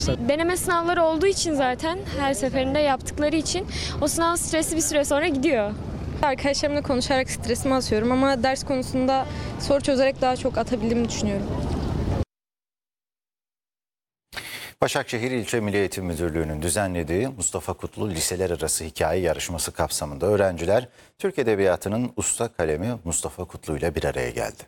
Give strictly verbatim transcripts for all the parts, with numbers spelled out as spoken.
Deneme sınavları olduğu için zaten her seferinde yaptıkları için o sınav stresi bir süre sonra gidiyor. Arkadaşlarımla konuşarak stresimi atıyorum ama ders konusunda soru çözerek daha çok atabildiğimi düşünüyorum. Başakşehir İlçe Milli Eğitim Müdürlüğü'nün düzenlediği Mustafa Kutlu Liseler Arası Hikaye Yarışması kapsamında öğrenciler Türk Edebiyatı'nın usta kalemi Mustafa Kutlu ile bir araya geldi.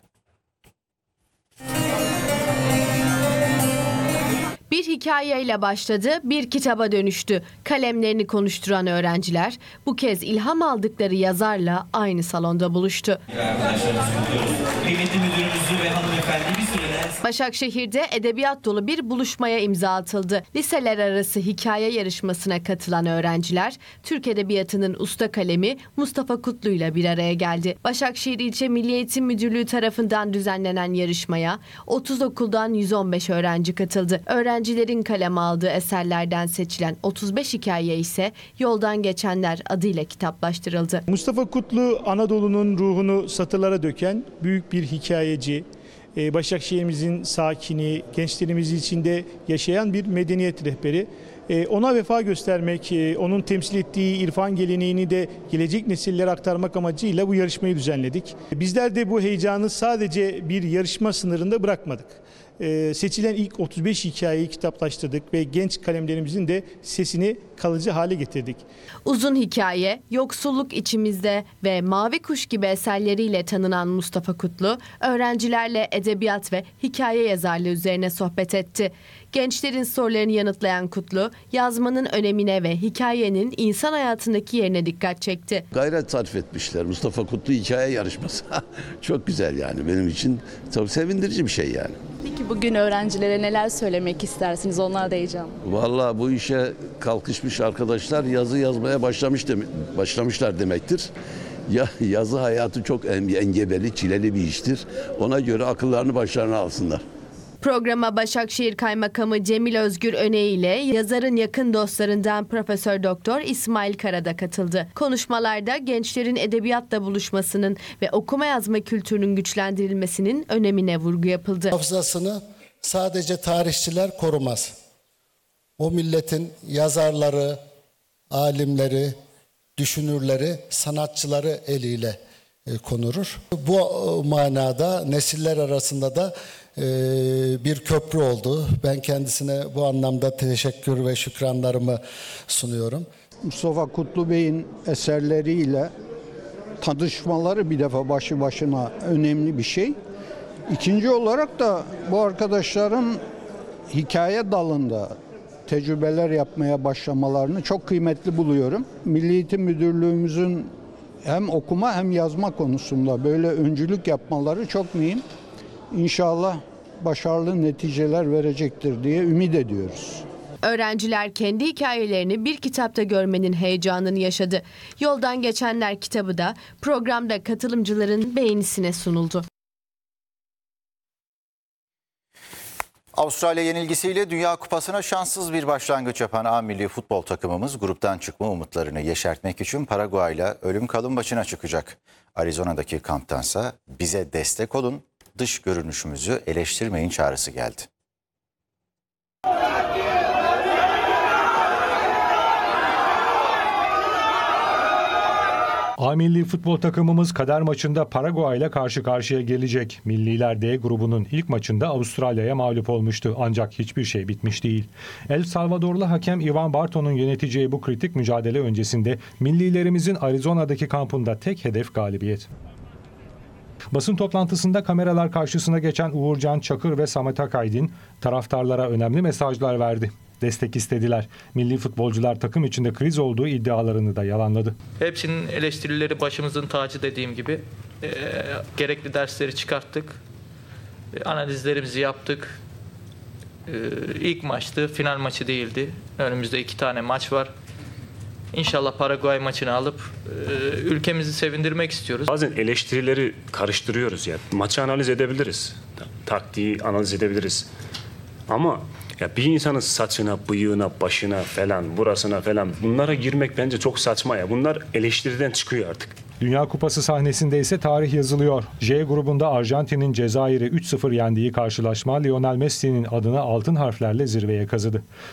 Bir hikayeyle başladı, bir kitaba dönüştü. Kalemlerini konuşturan öğrenciler bu kez ilham aldıkları yazarla aynı salonda buluştu. Kıymetli müdürümüzü ve hanımefendi bir sürede... Başakşehir'de edebiyat dolu bir buluşmaya imza atıldı. Liseler arası hikaye yarışmasına katılan öğrenciler Türk Edebiyatı'nın usta kalemi Mustafa Kutlu ile bir araya geldi. Başakşehir İlçe Milli Eğitim Müdürlüğü tarafından düzenlenen yarışmaya otuz okuldan yüz on beş öğrenci katıldı. Öğrencilerin kaleme aldığı eserlerden seçilen otuz beş hikaye ise Yoldan Geçenler adıyla kitaplaştırıldı. Mustafa Kutlu Anadolu'nun ruhunu satırlara döken büyük bir hikayeci. Başakşehir'imizin sakini, gençlerimiz içinde yaşayan bir medeniyet rehberi. Ona vefa göstermek, onun temsil ettiği irfan geleneğini de gelecek nesillere aktarmak amacıyla bu yarışmayı düzenledik. Bizler de bu heyecanı sadece bir yarışma sınırında bırakmadık. Seçilen ilk otuz beş hikayeyi kitaplaştırdık ve genç kalemlerimizin de sesini kalıcı hale getirdik. Uzun hikaye, Yoksulluk içimizde ve Mavi Kuş gibi eserleriyle tanınan Mustafa Kutlu, öğrencilerle edebiyat ve hikaye yazarlığı üzerine sohbet etti. Gençlerin sorularını yanıtlayan Kutlu, yazmanın önemine ve hikayenin insan hayatındaki yerine dikkat çekti. Gayret sarf etmişler. Mustafa Kutlu hikaye yarışması. Çok güzel yani benim için çok sevindirici bir şey yani. Peki bugün öğrencilere neler söylemek istersiniz? Onlar da heyecanlı. Vallahi bu işe kalkışmış arkadaşlar yazı yazmaya başlamış dem başlamışlar demektir. Ya yazı hayatı çok engebeli, çileli bir iştir. Ona göre akıllarını başlarına alsınlar. Programa Başakşehir Kaymakamı Cemil Özgür Öney ile yazarın yakın dostlarından Profesör Doktor İsmail Kara da katıldı. Konuşmalarda gençlerin edebiyatla buluşmasının ve okuma yazma kültürünün güçlendirilmesinin önemine vurgu yapıldı. Hafızasını sadece tarihçiler korumaz. O milletin yazarları, alimleri, düşünürleri, sanatçıları eliyle konurur. Bu manada nesiller arasında da bir köprü oldu. Ben kendisine bu anlamda teşekkür ve şükranlarımı sunuyorum. Mustafa Kutlu Bey'in eserleriyle tanışmaları bir defa başlı başına önemli bir şey. İkinci olarak da bu arkadaşların hikaye dalında tecrübeler yapmaya başlamalarını çok kıymetli buluyorum. Milli Eğitim Müdürlüğümüzün hem okuma hem yazma konusunda böyle öncülük yapmaları çok mühim. İnşallah başarılı neticeler verecektir diye ümit ediyoruz. Öğrenciler kendi hikayelerini bir kitapta görmenin heyecanını yaşadı. Yoldan Geçenler kitabı da programda katılımcıların beğenisine sunuldu. Avustralya yenilgisiyle Dünya Kupası'na şanssız bir başlangıç yapan A milli futbol takımımız gruptan çıkma umutlarını yeşertmek için Paraguay'la ölüm kalım maçına çıkacak. Arizona'daki kamptansa bize destek olun, dış görünüşümüzü eleştirmeyin çağrısı geldi. A milli futbol takımımız kader maçında Paraguay ile karşı karşıya gelecek. Milliler D grubunun ilk maçında Avustralya'ya mağlup olmuştu. Ancak hiçbir şey bitmiş değil. El Salvadorlu hakem Ivan Barton'un yöneteceği bu kritik mücadele öncesinde millilerimizin Arizona'daki kampında tek hedef galibiyet. Basın toplantısında kameralar karşısına geçen Uğurcan Çakır ve Samet Akaydin taraftarlara önemli mesajlar verdi. Destek istediler. Milli futbolcular takım içinde kriz olduğu iddialarını da yalanladı. Hepsinin eleştirileri başımızın tacı dediğim gibi. E, gerekli dersleri çıkarttık. E, analizlerimizi yaptık. E, ilk maçtı, final maçı değildi. Önümüzde iki tane maç var. İnşallah Paraguay maçını alıp e, ülkemizi sevindirmek istiyoruz. Bazen eleştirileri karıştırıyoruz ya. Maçı analiz edebiliriz. Taktiği analiz edebiliriz. Ama ya bir insanın saçına, bıyığına, başına falan, burasına falan bunlara girmek bence çok saçma ya. Bunlar eleştiriden çıkıyor artık. Dünya Kupası sahnesinde ise tarih yazılıyor. J grubunda Arjantin'in Cezayir'i üç sıfır yendiği karşılaşma Lionel Messi'nin adını altın harflerle zirveye kazıdı.